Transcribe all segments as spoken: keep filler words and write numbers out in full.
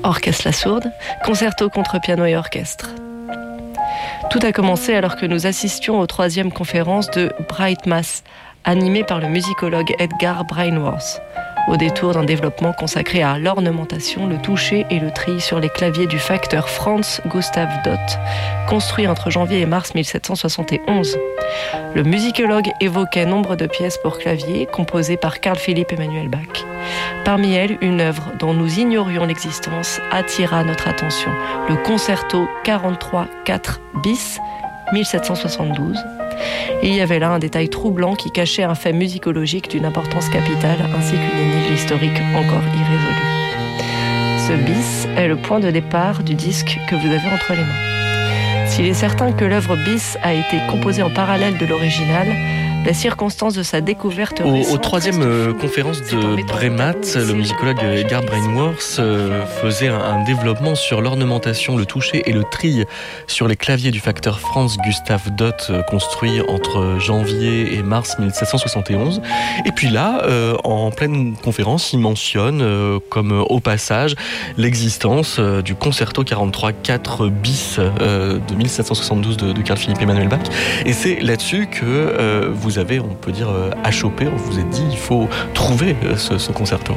Orchestre La Sourde, concerto contre piano et orchestre. Tout a commencé alors que nous assistions aux troisième conférences de Bright Mass, animée par le musicologue Edgar Brainworth, au détour d'un développement consacré à l'ornementation, le toucher et le tri sur les claviers du facteur Franz Gustav Dott, construit entre janvier et mars mille sept cent soixante et onze. Le musicologue évoquait nombre de pièces pour clavier composées par Carl Philipp Emanuel Bach. Parmi elles, une œuvre dont nous ignorions l'existence attira notre attention, le concerto quarante-trois quatre bis, mille sept cent soixante-douze. Et il y avait là un détail troublant qui cachait un fait musicologique d'une importance capitale ainsi qu'une énigme historique encore irrésolue. Ce bis est le point de départ du disque que vous avez entre les mains. S'il est certain que l'œuvre bis a été composée en parallèle de l'original, la circonstance de sa découverte Au, récente... aux troisième euh, conférence de Bremat, le musicologue Edgar Brainworth euh, faisait un, un développement sur l'ornementation, le toucher et le tri sur les claviers du facteur Franz Gustav Dott, euh, construit entre janvier et mars mille sept cent soixante et onze. Et puis là, euh, en pleine conférence, il mentionne, euh, comme euh, au passage, l'existence euh, du concerto quarante-trois quatre bis euh, de mille sept cent soixante-douze de, de Carl Philipp Emanuel Bach. Et c'est là-dessus que euh, vous avez, on peut dire, achoppé, on vous a dit, il faut trouver ce, ce concerto.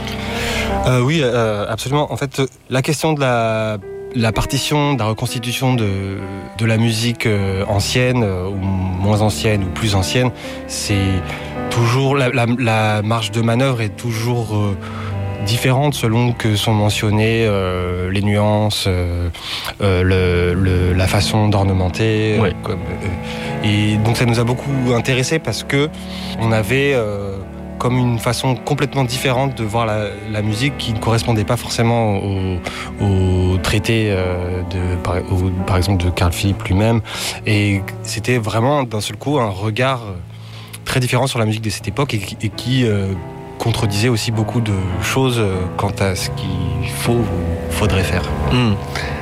Euh, oui, euh, absolument. En fait, la question de la, la partition, de la reconstitution de, de la musique euh, ancienne, euh, ou moins ancienne, ou plus ancienne, c'est toujours, la, la, la marge de manœuvre est toujours euh, différentes selon que sont mentionnées euh, les nuances, euh, euh, le, le, la façon d'ornementer. Ouais. Euh, comme, euh, et donc ça nous a beaucoup intéressés parce que on avait euh, comme une façon complètement différente de voir la, la musique qui ne correspondait pas forcément au, au traité euh, de, par, au, par exemple de Carl Philipp lui-même. Et c'était vraiment d'un seul coup un regard très différent sur la musique de cette époque et, et qui euh, contredisait aussi beaucoup de choses quant à ce qu'il faut ou faudrait faire. Mmh.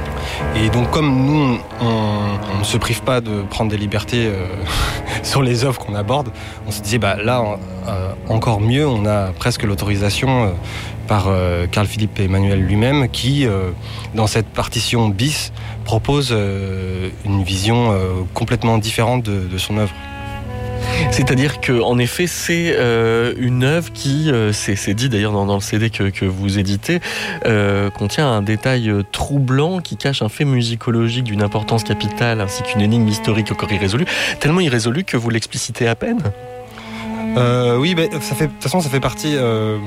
Et donc comme nous, on ne se prive pas de prendre des libertés euh, sur les œuvres qu'on aborde, on se disait, bah, là, euh, encore mieux, on a presque l'autorisation euh, par euh, Carl Philipp Emanuel lui-même qui, euh, dans cette partition bis, propose euh, une vision euh, complètement différente de, de son œuvre. C'est-à-dire qu'en effet, c'est euh, une œuvre qui, euh, c'est, c'est dit d'ailleurs dans, dans le C D que, que vous éditez, euh, contient un détail troublant qui cache un fait musicologique d'une importance capitale ainsi qu'une énigme historique encore irrésolue, tellement irrésolue que vous l'explicitez à peine. Euh, oui, bah, ça fait, de toute façon, ça fait partie... Euh,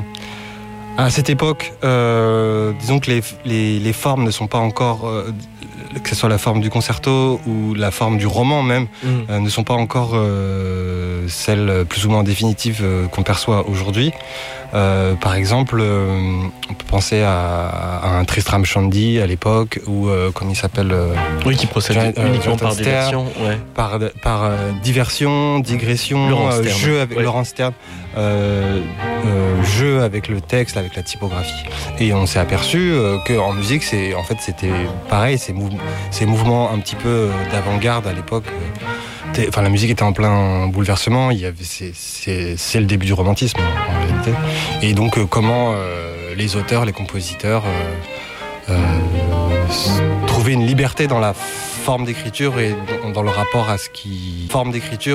à cette époque, euh, disons que les, les, les formes ne sont pas encore... Euh, que ce soit la forme du concerto ou la forme du roman même, mmh. euh, ne sont pas encore euh, celles plus ou moins définitives euh, qu'on perçoit aujourd'hui. Euh, par exemple, euh, on peut penser à, à un Tristram Shandy à l'époque, ou euh, comme il s'appelle... Euh, oui, qui procède euh, uniquement par Stern, diversion. Ouais. Par, par euh, diversion, digression, euh, jeu avec ouais. Laurent Stern, euh, euh, jeu avec le texte, avec la typographie. Et on s'est aperçu euh, qu'en musique, c'est, en fait, c'était pareil, ces, mou- ces mouvements un petit peu d'avant-garde à l'époque... Euh, Enfin, la musique était en plein bouleversement. Il y avait, c'est, c'est, c'est le début du romantisme en, en réalité. Et donc, euh, comment euh, les auteurs, les compositeurs euh, euh, trouvaient une liberté dans la forme d'écriture et dans, dans le rapport à ce qui forme d'écriture.